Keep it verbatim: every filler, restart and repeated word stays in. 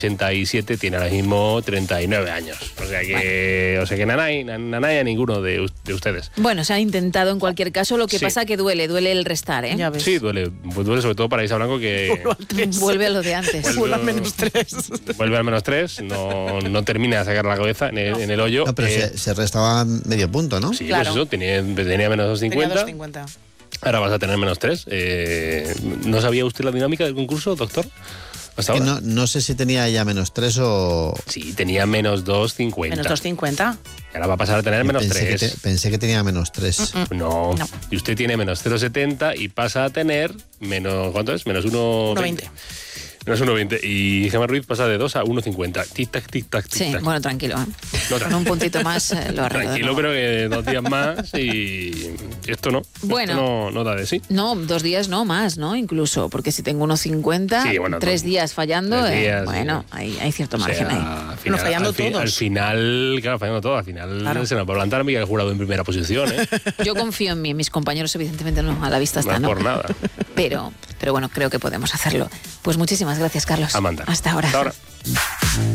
ochenta y siete, tiene ahora mismo treinta y nueve años. O sea que, bueno. o sea que nanay, nanay a ninguno de, de ustedes. Bueno, se ha intentado en cualquier caso, lo que sí. pasa que duele, duele el restar, ¿eh? Ya ves. Sí, duele, pues duele sobre todo para Isa Blanco que... Vuelve a lo de antes. Vuelve al menos tres. Vuelve al menos tres, no, no termina de sacar la cabeza en el, en el hoyo. No, pero eh, se, se restaba medio punto, ¿no? Sí, claro. pues eso, tenía, tenía menos dos cincuenta. Ahora vas a tener menos tres. Eh, ¿No sabía usted la dinámica del concurso, doctor? ¿Hasta ahora? No, no sé si tenía ya menos tres o... Sí, tenía menos dos cincuenta. Menos dos cincuenta. Ahora va a pasar a tener Yo menos pensé tres. Que te, pensé que tenía menos tres. Mm-mm. No. no, y usted tiene menos cero coma setenta y pasa a tener menos... ¿Cuánto es? Menos uno coma veinte. Menos uno coma veinte. Y Gemma Ruiz pasa de dos a uno coma cincuenta. Tic-tac, tic-tac, tic-tac. Sí, bueno, tranquilo. ¿eh? No, Con un puntito más eh, lo arreglo. Tranquilo, pero que dos días más y esto no. Bueno. Esto no, no da de sí. No, dos días no, más, ¿no? Incluso, porque si tengo uno coma cincuenta, sí, bueno, tres no, días fallando, tres días, eh, bueno, sí. hay, hay cierto margen o sea, ahí. Al final, no, fallando al fi, todos. Al final, claro, fallando todo. Al final claro. se nos va a plantar Miguel Jurado en primera posición, ¿eh? Yo confío en mí, mis compañeros evidentemente no, a la vista está, no. ¿no? por nada. Pero, pero bueno, creo que podemos hacerlo. Pues muchísimas gracias, Carlos. Amanda. Hasta ahora. Hasta ahora.